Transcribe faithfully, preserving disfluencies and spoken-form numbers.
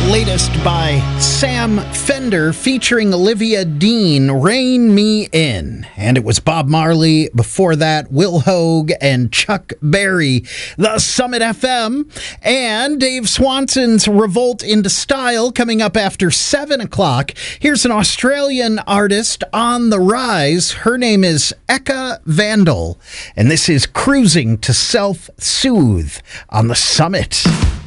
latest by Sam Fender featuring Olivia Dean, Rein Me In. And it was Bob Marley, before that, Will Hoge and Chuck Berry, The Summit F M, and Dave Swanson's Revolt into Style coming up after seven o'clock. Here's an Australian artist on the rise. Her name is Eka Vandal, and this is Cruising to Self-Soothe on The Summit.